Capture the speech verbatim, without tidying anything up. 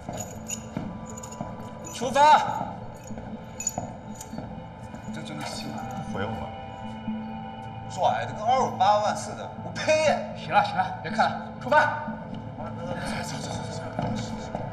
出发！ 这真的行吗？ 回我吧。 拽的跟二五八万似的，我呸！ 行了行了，别看了，出发！ 走走走走走。